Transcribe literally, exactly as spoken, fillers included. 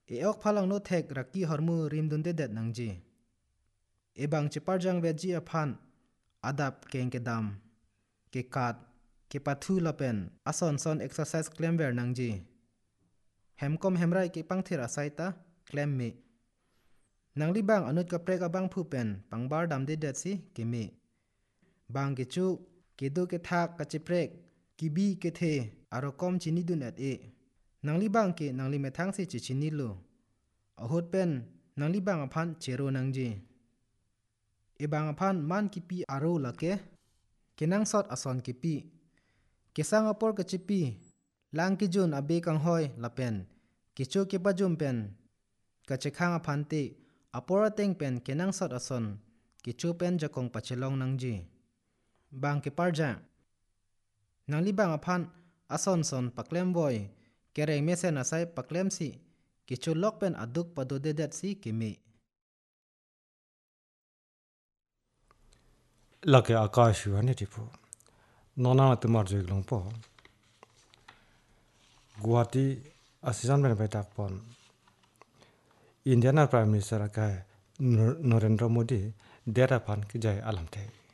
e ok phalang no thek raki hormu rim dun de det nangji e bang che parjang veji aphan adap keng ke dam ke kat ke pathu lapen ason son exercise claim ver nangji hemkom hemrai ke pangthir asaita claim me nangli bang anut ka prek abang phu pen pangbar dam de det si ke me bang ke chu ke do ke thak ka che prek ki bi ke the aro kom chini dun at e nangli bang ke nangli methang si chi chini lo ahot pen nangli bang aphan chero nangji e bang aphan man ki pi aro lake kenang sot ason ki pi kesang apor ka chipi lang ki jun abe kang hoi lapen kichu ke pajum pen ka chekhang aphan te apora teng pen kenang sot ason kichu pen jakong pachelong nangji bang ke parja nangli bang aphan ason son paklem boy kereng mesen asai paklem si kichu lok pen aduk pado dedet si kimi lake akashu ane tipo nona tumar jog long po Guwahati asisan ben betak pon Indiana Prime Minister ka Narendra Modi dera pan ki jai alam the